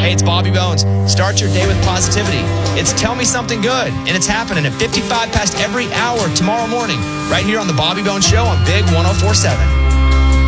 Hey, it's Bobby Bones. Start your day with positivity. It's Tell Me Something Good, and it's happening at 55 past every hour tomorrow morning, right here on the Bobby Bones Show on Big 104.7.